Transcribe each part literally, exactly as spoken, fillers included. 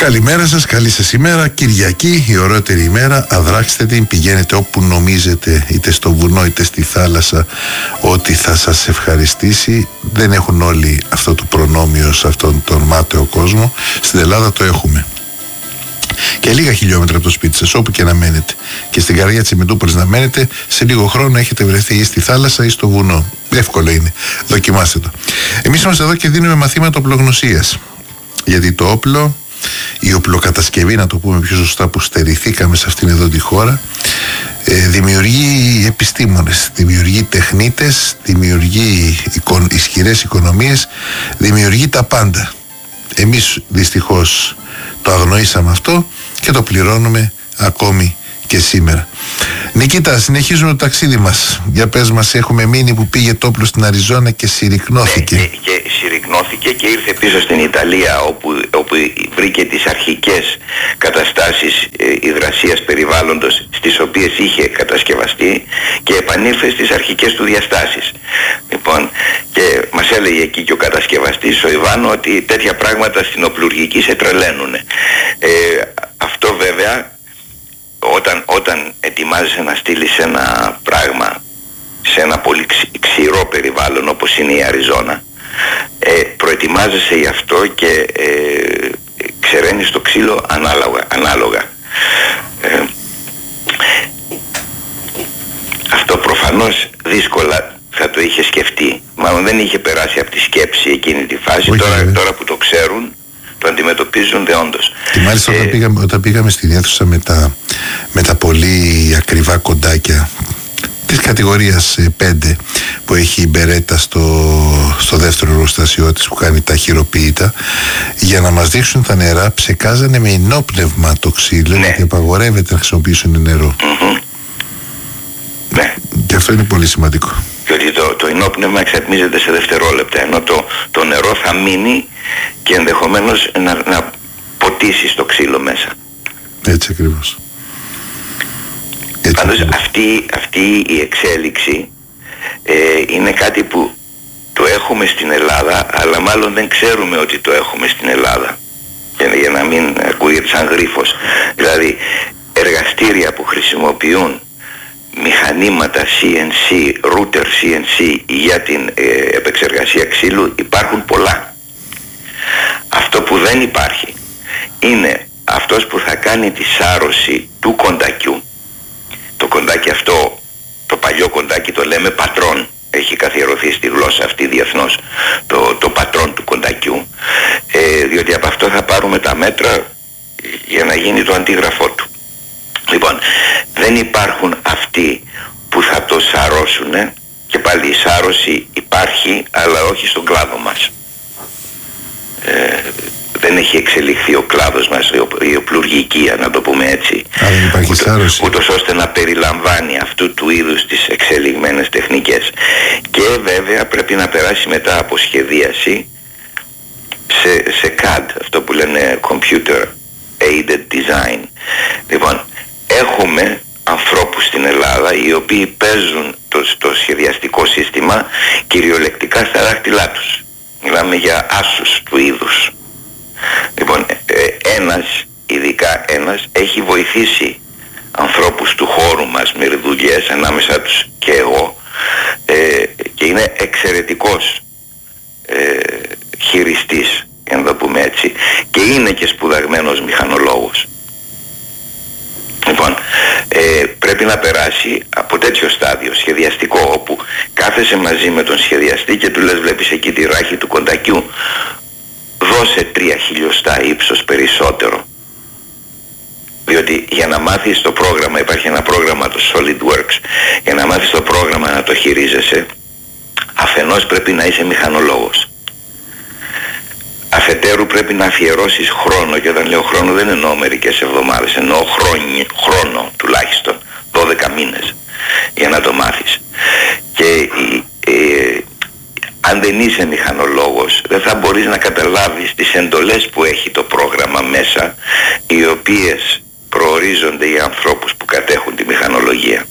Καλημέρα σας, καλή σας ημέρα. Κυριακή, η ωραιότερη ημέρα. Αδράξτε την, πηγαίνετε όπου νομίζετε, είτε στο βουνό είτε στη θάλασσα, ότι θα σας ευχαριστήσει. Δεν έχουν όλοι αυτό το προνόμιο σε αυτόν τον μάταιο κόσμο. Στην Ελλάδα το έχουμε. Και λίγα χιλιόμετρα από το σπίτι σας, όπου και να μένετε, και στην καρδιά της Αμυντούπολης να μένετε, σε λίγο χρόνο έχετε βρεθεί ή στη θάλασσα ή στο βουνό. Εύκολο είναι. Δοκιμάστε το. Εμείς είμαστε εδώ και δίνουμε μαθήματα οπλογνωσίας. Γιατί το όπλο, η οπλοκατασκευή, να το πούμε πιο σωστά, που στερηθήκαμε σε αυτήν εδώ τη χώρα, ε, δημιουργεί επιστήμονες, δημιουργεί τεχνίτες, δημιουργεί οικο, ισχυρές οικονομίες, δημιουργεί τα πάντα. Εμείς δυστυχώς το αγνοήσαμε αυτό και το πληρώνουμε ακόμη και σήμερα. Νικήτα, συνεχίζουμε το ταξίδι μας. Για πες μας, έχουμε μείνει που πήγε το όπλο στην Αριζόνα και συρρυκνώθηκε. Ναι, και, και συρρυκνώθηκε και ήρθε πίσω στην Ιταλία, όπου, όπου βρήκε τις αρχικές καταστάσεις ε, υγρασίας περιβάλλοντος στις οποίες είχε κατασκευαστεί και επανήλθε στις αρχικές του διαστάσεις. Λοιπόν, και μας έλεγε εκεί και ο κατασκευαστής, ο Ιβάνο, ότι τέτοια πράγματα στην οπλουργική σε τρελαίνουνε. Ε, αυτό βέβαια, Όταν, όταν ετοιμάζεσαι να στείλεις ένα πράγμα σε ένα πολύ ξηρό περιβάλλον όπως είναι η Αριζόνα, ε, προετοιμάζεσαι γι' αυτό και ε, ξεραίνεις το ξύλο ανάλογα. ανάλογα. Ε, αυτό προφανώς δύσκολα θα το είχε σκεφτεί. Μάλλον δεν είχε περάσει από τη σκέψη εκείνη τη φάση. Τώρα, τώρα που το ξέρουν, το αντιμετωπίζουν δεόντως. Και μάλιστα ε, όταν, πήγαμε, όταν πήγαμε στην αίθουσα με τα, με τα πολύ ακριβά κοντάκια της κατηγορίας πέντε που έχει η Μπερέτα στο, στο δεύτερο εργοστάσιό της, που κάνει τα χειροποίητα, για να μας δείξουν τα νερά, ψεκάζανε με ενόπνευμα το ξύλο, ναι, γιατί απαγορεύεται να χρησιμοποιήσουν νερό. Mm-hmm. Ναι. Και αυτό είναι πολύ σημαντικό. Διότι το, το ενόπνευμα εξατμίζεται σε δευτερόλεπτα, ενώ το, το νερό θα μείνει και ενδεχομένως να, να ποτίσει στο ξύλο μέσα. Έτσι ακριβώς. Πάντως αυτή, αυτή η εξέλιξη ε, είναι κάτι που το έχουμε στην Ελλάδα, αλλά μάλλον δεν ξέρουμε ότι το έχουμε στην Ελλάδα, για, για να μην ακούγεται σαν γρίφος. Δηλαδή εργαστήρια που χρησιμοποιούν μηχανήματα σι εν σι, router σι εν σι για την ε, επεξεργασία ξύλου υπάρχουν πολλά. Αυτό που δεν υπάρχει είναι αυτός που θα κάνει τη σάρωση του κοντακιού. Το κοντάκι αυτό, το παλιό κοντάκι, το λέμε πατρόν, έχει καθιερωθεί στη γλώσσα αυτή διεθνώς, το, το πατρόν του κοντακιού, ε, διότι από αυτό θα πάρουμε τα μέτρα για να γίνει το αντίγραφό του. Λοιπόν, δεν υπάρχουν αυτοί που θα το σαρώσουνε, και πάλι η σάρωση υπάρχει, αλλά όχι στον κλάδο μας. Ε, δεν έχει εξελιχθεί ο κλάδος μας, η οπλουργική, να το πούμε έτσι, ούτως, ούτως ώστε να περιλαμβάνει αυτού του είδους τις εξελιγμένες τεχνικές. Και βέβαια πρέπει να περάσει μετά από σχεδίαση σε, σε σι έι ντι, αυτό που λένε Computer Aided Design. Λοιπόν, έχουμε ανθρώπους στην Ελλάδα οι οποίοι παίζουν το, το σχεδιαστικό σύστημα κυριολεκτικά στα δάχτυλά τους. Μιλάμε για άσους του είδους. Λοιπόν, ε, ένας, ειδικά ένας, έχει βοηθήσει ανθρώπους του χώρου μας με δουλειές, ανάμεσα τους και εγώ, ε, και είναι εξαιρετικός ε, χειριστής, για να το πούμε έτσι, και είναι και σπουδαγμένος μηχανολόγος. Λοιπόν, ε, πρέπει να περάσει από τέτοιο στάδιο σχεδιαστικό, όπου κάθεσαι μαζί με τον σχεδιαστή και του λες, βλέπεις εκεί τη ράχη του κοντακιού, δώσε τρία χιλιοστά ύψος περισσότερο. Διότι για να μάθεις το πρόγραμμα, υπάρχει ένα πρόγραμμα, το SolidWorks, για να μάθεις το πρόγραμμα να το χειρίζεσαι, αφενός πρέπει να είσαι μηχανολόγος. Αφετέρου πρέπει να αφιερώσεις χρόνο, και όταν λέω χρόνο δεν εννοώ μερικές εβδομάδες, εννοώ χρόνι, χρόνο τουλάχιστον, δώδεκα μήνες, για να το μάθεις. Και ε, ε, αν δεν είσαι μηχανολόγος, δεν θα μπορείς να καταλάβεις τις εντολές που έχει το πρόγραμμα μέσα, οι οποίες προορίζονται για ανθρώπους που κατέχουν τη μηχανολογία.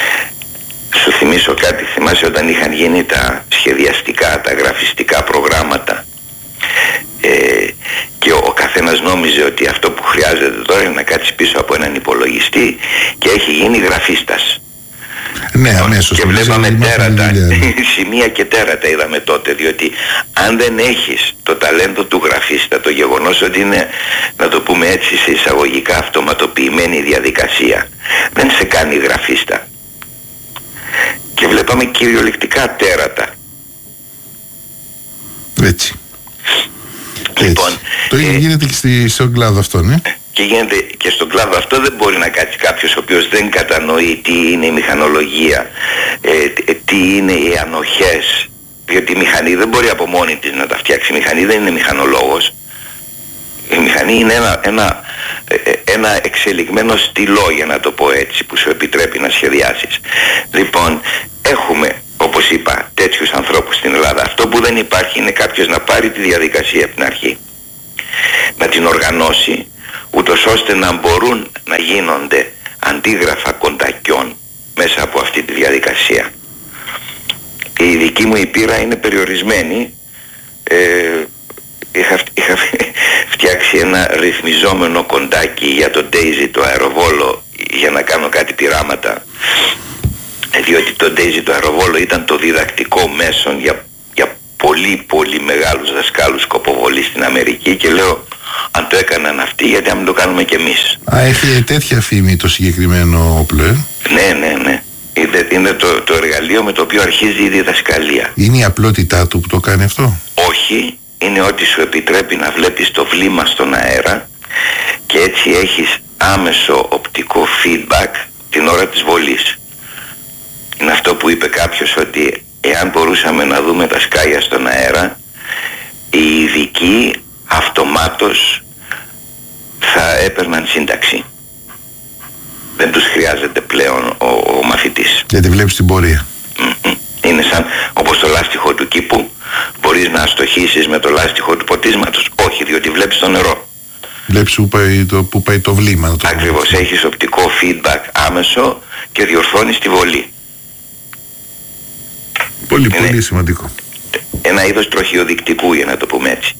Σου θυμίσω κάτι, θυμάσαι όταν είχαν γίνει τα σχεδιαστικά, τα γραφιστικά προγράμματα, ε, και ο καθένας νόμιζε ότι αυτό χρειάζεται τώρα είναι να κάτσει πίσω από έναν υπολογιστή και έχει γίνει γραφίστας. Ναι, αμέσως. Και βλέπαμε τέρατα, σημεία και τέρατα είδαμε τότε, διότι αν δεν έχεις το ταλέντο του γραφίστα, το γεγονός ότι είναι, να το πούμε έτσι σε εισαγωγικά, αυτοματοποιημένη διαδικασία, δεν σε κάνει γραφίστα. Και βλέπαμε κυριολεκτικά τέρατα. Έτσι. Λοιπόν, έτσι. Το ίδιο ε, γίνεται και στη, στον κλάδο αυτό, ναι. Και γίνεται και στον κλάδο αυτό. Δεν μπορεί να κάτσει κάποιος ο οποίος δεν κατανοεί τι είναι η μηχανολογία, ε, τι είναι οι ανοχές, διότι η μηχανή δεν μπορεί από μόνη της να τα φτιάξει. Η μηχανή δεν είναι μηχανολόγος. Η μηχανή είναι ένα, ένα, ένα εξελιγμένο στυλό, για να το πω έτσι, που σου επιτρέπει να σχεδιάσεις. Λοιπόν, έχουμε, όπως είπα, τέτοιους ανθρώπους στην Ελλάδα. Αυτό που δεν υπάρχει είναι κάποιος να πάρει τη διαδικασία από την αρχή, να την οργανώσει, ούτως ώστε να μπορούν να γίνονται αντίγραφα κοντακιών μέσα από αυτή τη διαδικασία. Η δική μου η πείρα είναι περιορισμένη. Ε, είχα, είχα φτιάξει ένα ρυθμιζόμενο κοντάκι για το Daisy, το αεροβόλο, για να κάνω κάτι πειράματα, διότι το Daisy, το αεροβόλο, ήταν το διδακτικό μέσον για, για πολύ πολύ μεγάλους δασκάλους σκοποβολής στην Αμερική, και λέω, αν το έκαναν αυτοί, γιατί αν μην το κάνουμε κι εμείς. Α, έχει τέτοια φήμη το συγκεκριμένο όπλο, ε? Ναι, ναι, ναι. Είναι, είναι το, το εργαλείο με το οποίο αρχίζει η διδασκαλία. Είναι η απλότητά του που το κάνει αυτό? Όχι, είναι ότι σου επιτρέπει να βλέπεις το βλήμα στον αέρα και έτσι έχεις άμεσο οπτικό feedback την ώρα της βολής. Είναι αυτό που είπε κάποιος, ότι εάν μπορούσαμε να δούμε τα σκάλια στον αέρα, οι ειδικοί αυτομάτως θα έπαιρναν σύνταξη. Δεν τους χρειάζεται πλέον ο, ο μαθητής. Γιατί βλέπεις την πορεία. Mm-hmm. Είναι σαν όπως το λάστιχο του κήπου. Μπορείς να αστοχήσεις με το λάστιχο του ποτίσματος? Όχι, διότι βλέπεις το νερό. Βλέπεις που πάει το, που πάει το βλήμα. Το Ακριβώς, βλήμα. Έχεις οπτικό feedback άμεσο και διορθώνεις τη βολή. Πολύ, είναι πολύ σημαντικό. Ένα είδος τροχιοδεικτικού, για να το πούμε έτσι.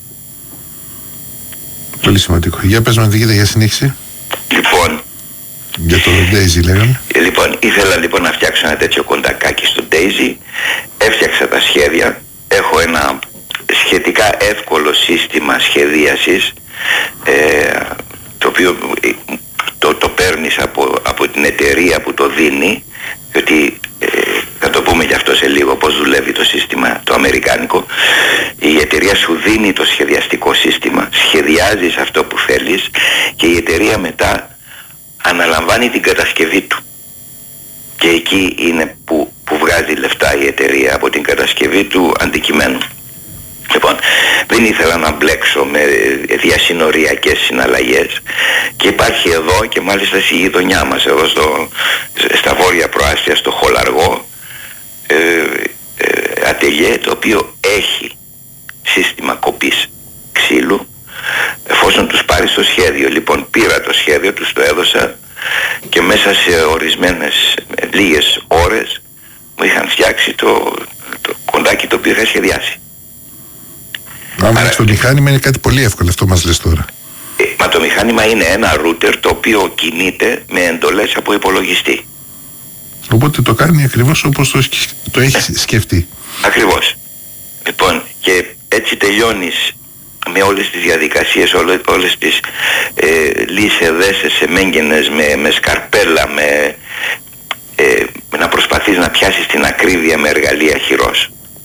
Πολύ σημαντικό. Για πες μου, δείτε για συνέχιση. Λοιπόν, για το Daisy λέγαμε. Λοιπόν, ήθελα λοιπόν να φτιάξω ένα τέτοιο κοντακάκι στο Daisy. Έφτιαξα τα σχέδια. Έχω ένα σχετικά εύκολο σύστημα σχεδίασης, ε, το οποίο το, το παίρνεις από, από την εταιρεία που το δίνει, διότι ε, θα το πούμε γι' αυτό σε λίγο πώς δουλεύει το σύστημα το αμερικάνικο. Η εταιρεία σου δίνει το σχεδιαστικό σύστημα, σχεδιάζεις αυτό που θέλεις και η εταιρεία μετά αναλαμβάνει την κατασκευή του. Και εκεί είναι που, που βγάζει λεφτά η εταιρεία, από την κατασκευή του αντικειμένου. Λοιπόν, δεν ήθελα να μπλέξω με διασυνοριακές συναλλαγές και υπάρχει εδώ, και μάλιστα στη γειτονιά μας εδώ στο, στα βόρεια προάστια, στο Χολαργό, ε, ε, ατελιέ το οποίο έχει σύστημα κοπής ξύλου, εφόσον τους πάρεις το σχέδιο. Λοιπόν, πήρα το σχέδιο, τους το έδωσα και μέσα σε ορισμένες λίγες ώρες μου είχαν φτιάξει το, το κοντάκι το οποίο είχα σχεδιάσει. Άμα έχεις το μηχάνημα είναι κάτι πολύ εύκολο, αυτό μας λες τώρα. Ε, μα το μηχάνημα είναι ένα router το οποίο κινείται με εντολές από υπολογιστή. Οπότε το κάνει ακριβώς όπως το, το έχεις σκεφτεί. Ακριβώς. Λοιπόν, και έτσι τελειώνεις με όλες τις διαδικασίες, όλες, όλες τις ε, λύσεδες, σε μέγενες, με, με σκαρπέλα, με, ε, με να προσπαθείς να πιάσεις την ακρίβεια με εργαλεία χειρός.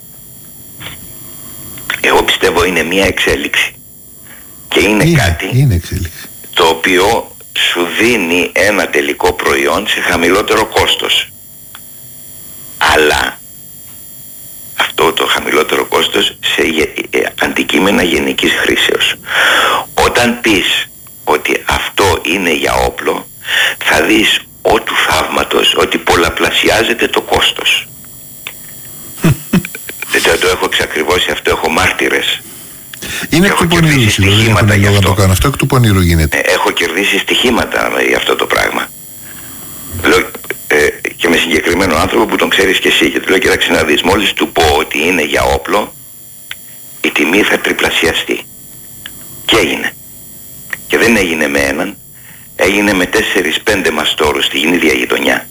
Εγώ πιστεύω είναι μια εξέλιξη. Και είναι, είναι κάτι είναι εξέλιξη, το οποίο σου δίνει ένα τελικό προϊόν σε χαμηλότερο κόστος. Αλλά αυτό το χαμηλότερο κόστος σε αντικείμενα γενικής χρήσεως. Όταν πεις ότι αυτό είναι για όπλο, θα δεις ό του θαύματος ότι πολλαπλασιάζεται το κόστος. Δεν το έχω εξακριβώσει αυτό, έχω μάρτυρες. Είναι εκ του πονηρού, στοιχήματα για αυτό. Το κάνω. Αυτό εκ του πονηρού γίνεται. Έχω κερδίσει στοιχήματα για αυτό το πράγμα. Λέω, ε, και με συγκεκριμένο άνθρωπο που τον ξέρεις και εσύ, και του λέω, κοίταξε να δεις, μόλις του πω ότι είναι για όπλο, η τιμή θα τριπλασιαστεί. Και έγινε. Και δεν δεν έγινε με έναν, έγινε με τέσσερις πέντε μαστόρους στην ίδια γειτονιά,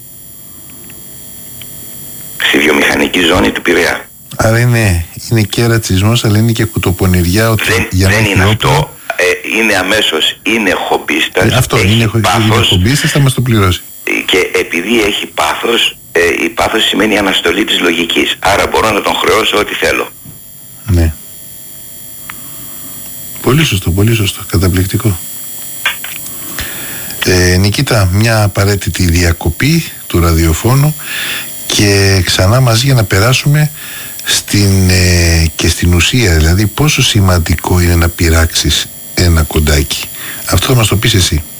στη βιομηχανική ζώνη του Πειραιά. Άρα είναι, είναι και ρατσισμός, αλλά είναι και κουτοπονηριά. Ότι δεν για δεν είναι όπλο, αυτό, ε, είναι αμέσως, είναι χομπίστας, ε, αυτό έχει είναι, πάθος, είναι χομπίστας, θα μας το πληρώσει. και επειδή έχει πάθος, ε, η πάθος σημαίνει αναστολή της λογικής, άρα μπορώ να τον χρεώσω ό,τι θέλω. Ναι. Πολύ σωστό, πολύ σωστό, καταπληκτικό. Ε, Νικήτα, μια απαραίτητη διακοπή του ραδιοφώνου και ξανά μαζί για να περάσουμε στην, ε, και στην ουσία, δηλαδή πόσο σημαντικό είναι να πειράξεις ένα κοντάκι. Αυτό θα μας το πεις εσύ.